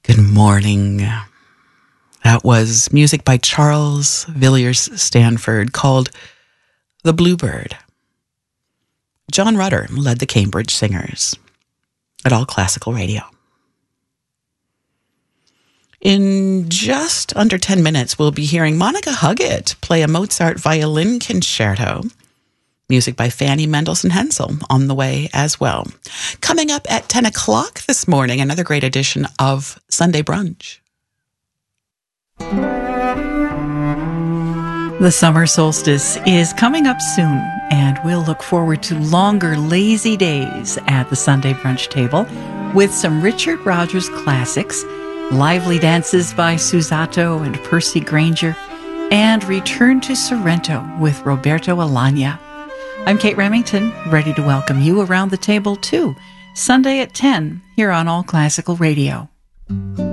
Good morning. That was music by Charles Villiers Stanford called The Bluebird. John Rutter led the Cambridge Singers at All Classical Radio. In just under 10 minutes, we'll be hearing Monica Huggett play a Mozart violin concerto. Music by Fanny Mendelssohn Hensel on the way as well. Coming up at 10 o'clock this morning, another great edition of Sunday Brunch. The summer solstice is coming up soon, and we'll look forward to longer, lazy days at the Sunday Brunch table with some Richard Rodgers classics, lively dances by Susato and Percy Granger, and Return to Sorrento with Roberto Alagna. I'm Kate Remington, ready to welcome you around the table too, Sunday at 10 here on All Classical Radio.